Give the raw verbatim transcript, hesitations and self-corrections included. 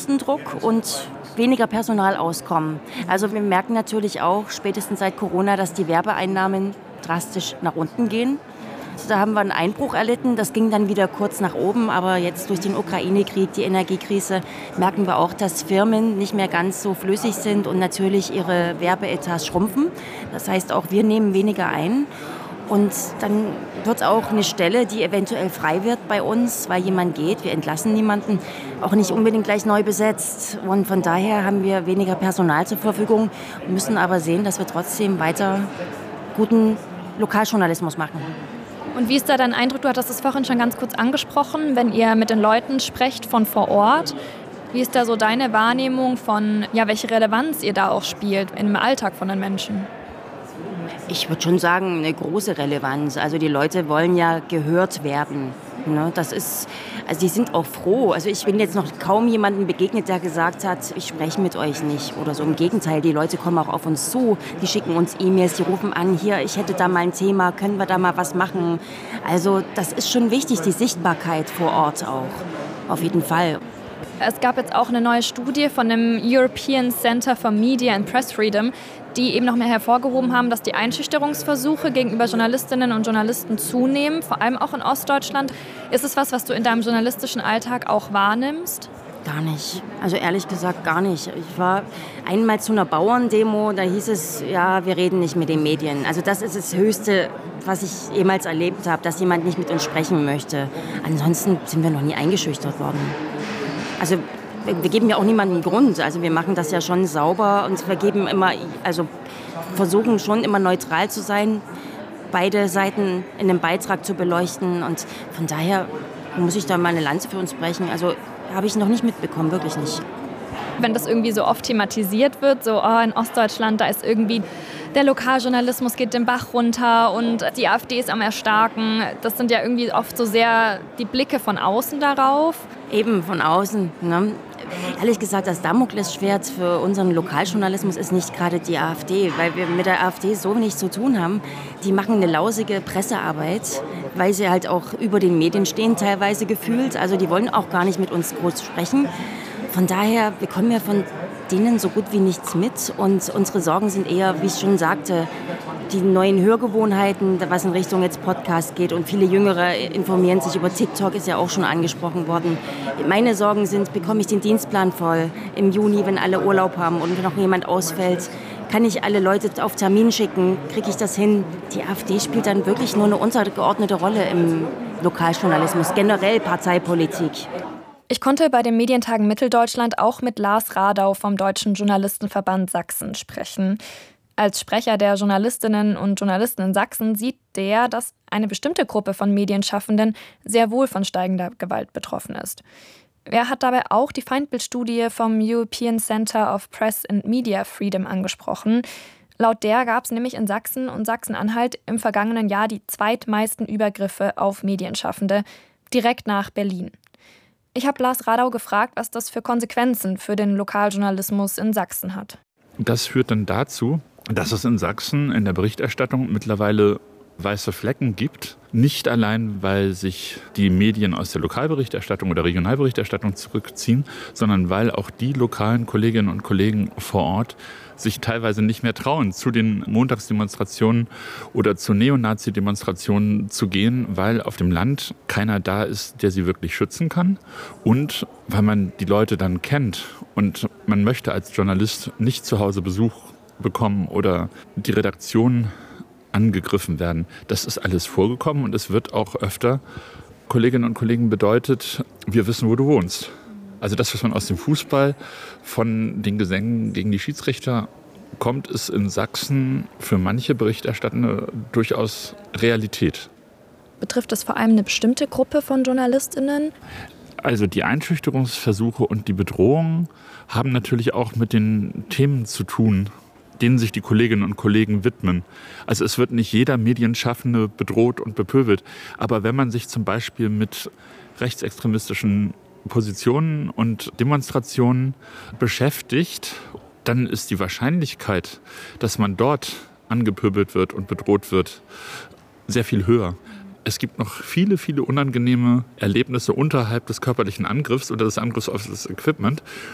Kostendruck und weniger Personal auskommen. Also wir merken natürlich auch spätestens seit Corona, dass die Werbeeinnahmen drastisch nach unten gehen. Also da haben wir einen Einbruch erlitten, das ging dann wieder kurz nach oben, aber jetzt durch den Ukraine-Krieg, die Energiekrise, merken wir auch, dass Firmen nicht mehr ganz so flüssig sind und natürlich ihre Werbeetats schrumpfen. Das heißt, auch wir nehmen weniger ein. Und dann wird auch eine Stelle, die eventuell frei wird bei uns, weil jemand geht, wir entlassen niemanden, auch nicht unbedingt gleich neu besetzt. Und von daher haben wir weniger Personal zur Verfügung, müssen aber sehen, dass wir trotzdem weiter guten Lokaljournalismus machen. Und wie ist da dein Eindruck? Du hattest es vorhin schon ganz kurz angesprochen, wenn ihr mit den Leuten sprecht von vor Ort. Wie ist da so deine Wahrnehmung von, ja, welche Relevanz ihr da auch spielt im Alltag von den Menschen? Ich würde schon sagen, eine große Relevanz. Also die Leute wollen ja gehört werden. Ne? Das ist, also die sind auch froh. Also ich bin jetzt noch kaum jemandem begegnet, der gesagt hat, ich spreche mit euch nicht oder so. Im Gegenteil, die Leute kommen auch auf uns zu. Die schicken uns E-Mails, die rufen an, hier, ich hätte da mal ein Thema, können wir da mal was machen? Also das ist schon wichtig, die Sichtbarkeit vor Ort auch. Auf jeden Fall. Es gab jetzt auch eine neue Studie von dem European Center for Media and Press Freedom, die eben noch mehr hervorgehoben haben, dass die Einschüchterungsversuche gegenüber Journalistinnen und Journalisten zunehmen, vor allem auch in Ostdeutschland. Ist es was, was du in deinem journalistischen Alltag auch wahrnimmst? Gar nicht. Also ehrlich gesagt gar nicht. Ich war einmal zu einer Bauerndemo, da hieß es, ja, wir reden nicht mit den Medien. Also das ist das Höchste, was ich jemals erlebt habe, dass jemand nicht mit uns sprechen möchte. Ansonsten sind wir noch nie eingeschüchtert worden. Also wir geben ja auch niemandem Grund. Also wir machen das ja schon sauber und wir geben immer, also versuchen schon immer neutral zu sein, beide Seiten in einem Beitrag zu beleuchten. Und von daher muss ich da mal eine Lanze für uns brechen. Also habe ich noch nicht mitbekommen, wirklich nicht. Wenn das irgendwie so oft thematisiert wird, so oh, in Ostdeutschland, da ist irgendwie der Lokaljournalismus geht den Bach runter und die AfD ist am Erstarken. Das sind ja irgendwie oft so sehr die Blicke von außen darauf. Eben von außen. Ne? Ehrlich gesagt, das Damoklesschwert für unseren Lokaljournalismus ist nicht gerade die AfD, weil wir mit der AfD so wenig zu tun haben. Die machen eine lausige Pressearbeit, weil sie halt auch über den Medien stehen, teilweise gefühlt. Also die wollen auch gar nicht mit uns groß sprechen. Von daher bekommen wir von denen so gut wie nichts mit. Und unsere Sorgen sind eher, wie ich schon sagte, die neuen Hörgewohnheiten, was in Richtung jetzt Podcast geht. Und viele Jüngere informieren sich über TikTok, ist ja auch schon angesprochen worden. Meine Sorgen sind, bekomme ich den Dienstplan voll im Juni, wenn alle Urlaub haben und wenn noch jemand ausfällt? Kann ich alle Leute auf Termin schicken? Kriege ich das hin? Die AfD spielt dann wirklich nur eine untergeordnete Rolle im Lokaljournalismus, generell Parteipolitik. Ich konnte bei den Medientagen Mitteldeutschland auch mit Lars Radau vom Deutschen Journalistenverband Sachsen sprechen. Als Sprecher der Journalistinnen und Journalisten in Sachsen sieht der, dass eine bestimmte Gruppe von Medienschaffenden sehr wohl von steigender Gewalt betroffen ist. Er hat dabei auch die Feindbildstudie vom European Center of Press and Media Freedom angesprochen. Laut der gab es nämlich in Sachsen und Sachsen-Anhalt im vergangenen Jahr die zweitmeisten Übergriffe auf Medienschaffende, direkt nach Berlin. Ich habe Lars Radau gefragt, was das für Konsequenzen für den Lokaljournalismus in Sachsen hat. Das führt dann dazu, dass es in Sachsen in der Berichterstattung mittlerweile weiße Flecken gibt. Nicht allein, weil sich die Medien aus der Lokalberichterstattung oder Regionalberichterstattung zurückziehen, sondern weil auch die lokalen Kolleginnen und Kollegen vor Ort sich teilweise nicht mehr trauen, zu den Montagsdemonstrationen oder zu Neonazi-Demonstrationen zu gehen, weil auf dem Land keiner da ist, der sie wirklich schützen kann und weil man die Leute dann kennt und man möchte als Journalist nicht zu Hause Besuch bekommen oder die Redaktion angegriffen werden. Das ist alles vorgekommen und es wird auch öfter, Kolleginnen und Kollegen, bedeutet, wir wissen, wo du wohnst. Also das, was man aus dem Fußball von den Gesängen gegen die Schiedsrichter kommt, ist in Sachsen für manche Berichterstattende durchaus Realität. Betrifft das vor allem eine bestimmte Gruppe von JournalistInnen? Also die Einschüchterungsversuche und die Bedrohungen haben natürlich auch mit den Themen zu tun, denen sich die Kolleginnen und Kollegen widmen. Also es wird nicht jeder Medienschaffende bedroht und bepöbelt. Aber wenn man sich zum Beispiel mit rechtsextremistischen Positionen und Demonstrationen beschäftigt, dann ist die Wahrscheinlichkeit, dass man dort angepöbelt wird und bedroht wird, sehr viel höher. Es gibt noch viele, viele unangenehme Erlebnisse unterhalb des körperlichen Angriffs oder des Angriffs auf das Equipment.